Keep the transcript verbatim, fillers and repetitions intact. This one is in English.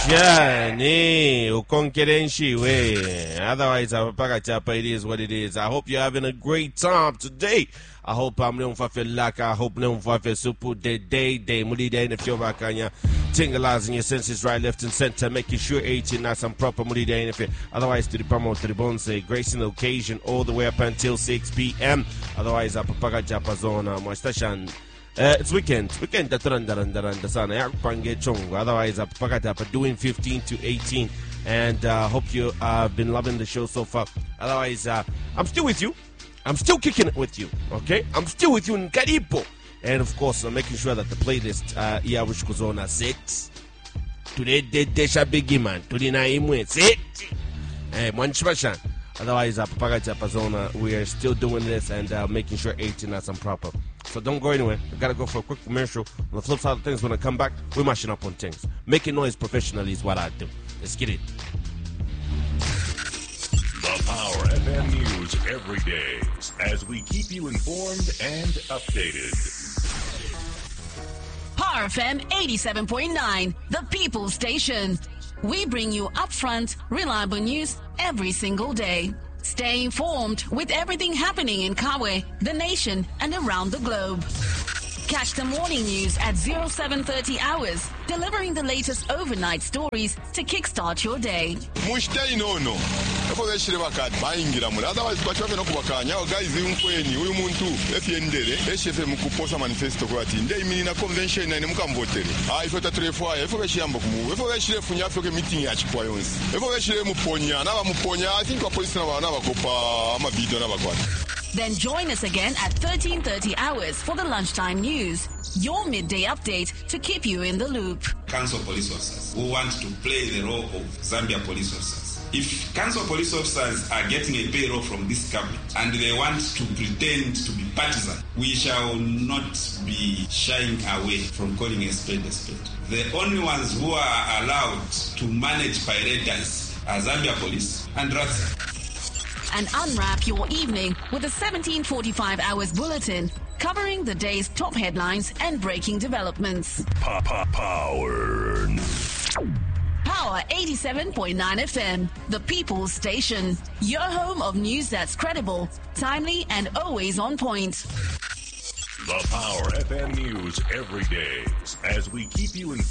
Shani, ukonkerenshi we. Otherwise, it is what it is. I hope you're having a great time today. I hope I'm known for laka. I hope known for supu de day day. Muli day if you're back on your tingalizing your senses right, left, and center, making sure eighteen nice and proper. Muli day if otherwise to the promo to the bone say gracing the occasion all the way up until six p.m. Otherwise, I papaga japazona my station. Uh, it's weekend. Weekend the sana pange chongo. Otherwise, I'm pakata doing fifteen to eighteen, and uh, hope you have uh, been loving the show so far. Otherwise, uh, I'm still with you. I'm still kicking it with you. Okay, I'm still with you in Karipo, and of course, I'm making sure that the playlist uh yeah which goes on at six. Today, de desha bigi man. Today na imwe six. Eh, manchmashan. Otherwise, uh, Papagaja Pazona, we are still doing this and uh, making sure eighteen is proper. So don't go anywhere. We gotta go for a quick commercial. On the flip side of things, when I come back, we're mashing up on things. Making noise professionally is what I do. Let's get it. The Power F M News every day as we keep you informed and updated. Power F M eighty-seven point nine, the People Station. We bring you upfront, reliable news every single day. Stay informed with everything happening in Kawe, the nation, and around the globe. Catch the morning news at oh seven thirty hours, delivering the latest overnight stories to kickstart your day. Mushtai no no. Efo beshire bakati bayingira muri otherwise kwachoke no kubakanya guys inkweni uyu muntu efyendere eshefe mukuposa manifesto kwati ndei mini na convention na mukamvotere ah ifo tatrefo efo beshiyamba kumu efo beshire funya afyo ke meeting ya chikwa yonse efo beshire muponya na ba muponya I think police na bana bakopa ama video na bakwati. Then join us again at thirteen thirty hours for the lunchtime news. Your midday update to keep you in the loop. Council police officers who want to play the role of Zambia police officers. If council police officers are getting a payroll from this government and they want to pretend to be partisan, we shall not be shying away from calling a spade a spade. The only ones who are allowed to manage pirates are Zambia police and Ratsa. And unwrap your evening with a seventeen forty-five hours bulletin covering the day's top headlines and breaking developments. Power. Power eighty-seven point nine F M, the People's Station. Your home of news that's credible, timely, and always on point. The Power F M News every day as we keep you informed.